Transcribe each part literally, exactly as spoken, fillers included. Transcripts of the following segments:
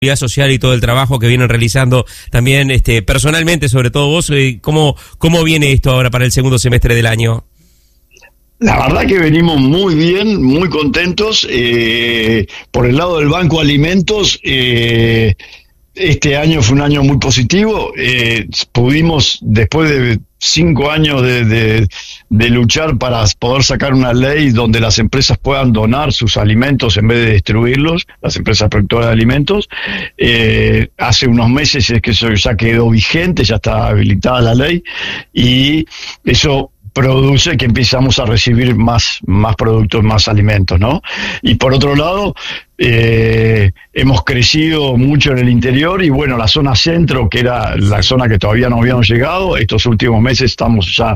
social y todo el trabajo que vienen realizando también este personalmente, sobre todo vos, ¿cómo, cómo viene esto ahora para el segundo semestre del año? La verdad que venimos muy bien, muy contentos. Eh, por el lado del Banco Alimentos, eh, este año fue un año muy positivo. Eh, pudimos, después de cinco años de, de, de luchar para poder sacar una ley donde las empresas puedan donar sus alimentos en vez de destruirlos, las empresas productoras de alimentos, eh, hace unos meses es que eso ya quedó vigente, ya está habilitada la ley, y eso produce que empezamos a recibir más, más productos, más alimentos, ¿no? Y por otro lado, eh, hemos crecido mucho en el interior y bueno, la zona centro, que era la zona que todavía no habíamos llegado, estos últimos meses estamos ya,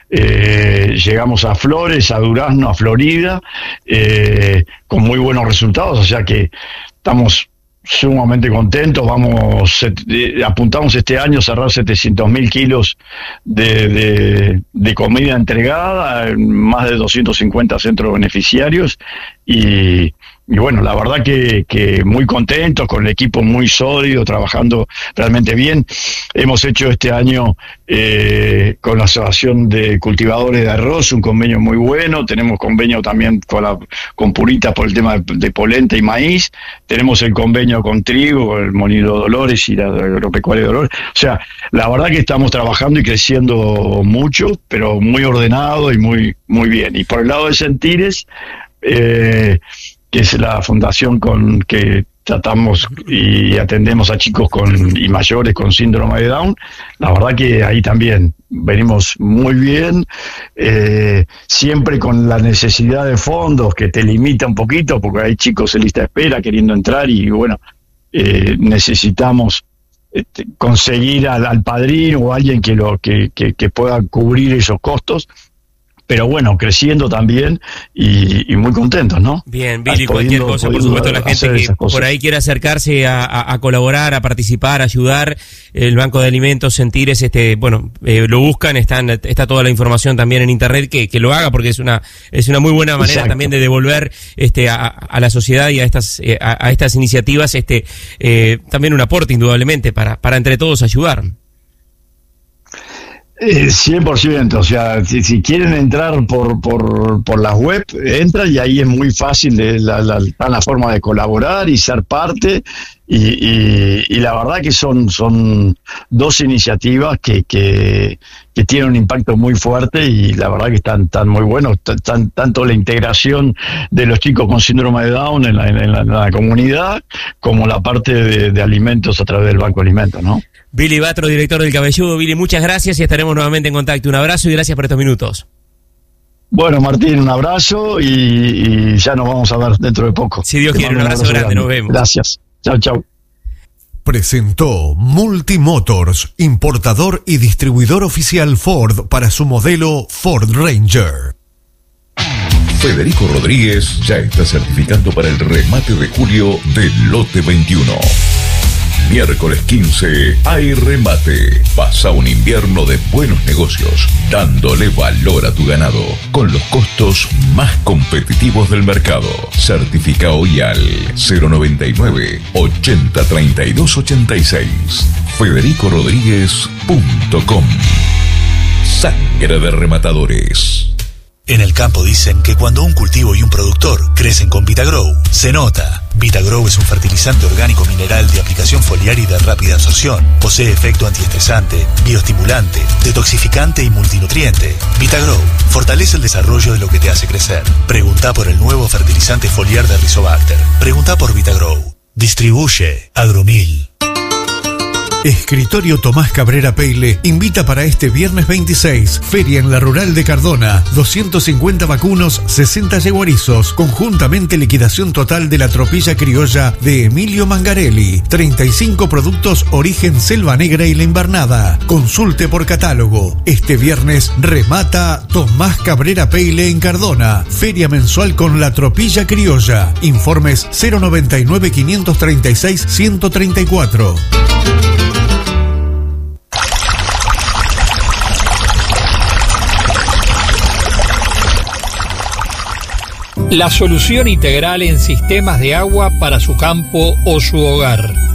eh, llegamos a Flores, a Durazno, a Florida, eh, con muy buenos resultados, o sea que estamos sumamente contentos. Vamos, eh, apuntamos este año a cerrar setecientos mil kilos de, de, de comida entregada en más de doscientos cincuenta centros beneficiarios y, y bueno, la verdad que, que muy contentos, con el equipo muy sólido, trabajando realmente bien. Hemos hecho este año eh, con la Asociación de Cultivadores de Arroz un convenio muy bueno, tenemos convenio también con, la, con Purita por el tema de, de polenta y maíz, tenemos el convenio con trigo, con el Molino Dolores y la Agropecuaria de Dolores. O sea, la verdad que estamos trabajando y creciendo mucho, pero muy ordenado y muy, muy bien. Y por el lado de Sentires, eh, que es la fundación con que tratamos y atendemos a chicos con y mayores con síndrome de Down, la verdad que ahí también venimos muy bien, eh, siempre con la necesidad de fondos que te limita un poquito, porque hay chicos en lista de espera queriendo entrar y bueno, eh, necesitamos este, conseguir al, al padrino o alguien que, lo, que, que, que pueda cubrir esos costos. Pero bueno, creciendo también y, y muy contentos, ¿no? Bien, Billy, cualquier cosa, por supuesto, la gente que por ahí quiera acercarse a, a, a colaborar, a participar, a ayudar, el Banco de Alimentos, Sentires, este, bueno, eh, lo buscan, están, está toda la información también en internet, que, que lo haga porque es una, es una muy buena manera Exacto. también de devolver, este, a, a la sociedad y a estas, eh, a, a estas iniciativas, este, eh, también un aporte indudablemente para, para entre todos ayudar. Eh, cien por ciento, o sea, si, si quieren entrar por por por la web, entran y ahí es muy fácil de la, la, la forma de colaborar y ser parte y, y, y la verdad que son son dos iniciativas que que, que tienen un impacto muy fuerte y la verdad que están, están muy buenos, tan, tanto la integración de los chicos con síndrome de Down en la, en la, en la comunidad como la parte de, de alimentos a través del Banco de Alimentos, ¿no? Billy Batro, director del Cabelludo. Billy, muchas gracias y estaremos nuevamente en contacto. Un abrazo y gracias por estos minutos. Bueno, Martín, un abrazo y, y ya nos vamos a ver dentro de poco. Si Dios quiere, un abrazo, abrazo grande. grande, nos vemos. Gracias. Chau, chau. Presentó Multimotors, importador y distribuidor oficial Ford para su modelo Ford Ranger. Federico Rodríguez ya está certificando para el remate de julio del lote veintiuno. Miércoles quince hay remate. Pasa un invierno de buenos negocios, dándole valor a tu ganado, con los costos más competitivos del mercado. Certifica hoy al cero noventa y nueve, ochenta, treinta y dos, ochenta y seis. federico rodríguez punto com. Sangre de rematadores. En el campo dicen que cuando un cultivo y un productor crecen con Vitagrow, se nota. Vitagrow es un fertilizante orgánico mineral de aplicación foliar y de rápida absorción. Posee efecto antiestresante, bioestimulante, detoxificante y multinutriente. Vitagrow fortalece el desarrollo de lo que te hace crecer. Preguntá por el nuevo fertilizante foliar de Rizobacter. Preguntá por Vitagrow. Distribuye Agromil. Escritorio Tomás Cabrera Peile invita para este viernes veintiséis, feria en la Rural de Cardona, doscientos cincuenta vacunos, sesenta yeguarizos, conjuntamente liquidación total de la tropilla criolla de Emilio Mangarelli, treinta y cinco productos origen Selva Negra y La Invernada. Consulte por catálogo. Este viernes remata Tomás Cabrera Peile en Cardona, feria mensual con la tropilla criolla. Informes cero noventa y nueve, quinientos treinta y seis, ciento treinta y cuatro. La solución integral en sistemas de agua para su campo o su hogar.